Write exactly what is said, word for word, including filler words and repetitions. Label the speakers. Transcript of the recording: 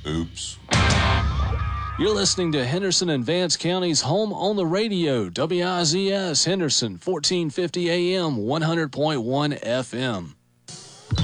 Speaker 1: Oops.
Speaker 2: You're listening to Henderson and Vance County's Home on the Radio, W I Z S Henderson, fourteen fifty A M, one hundred point one F M.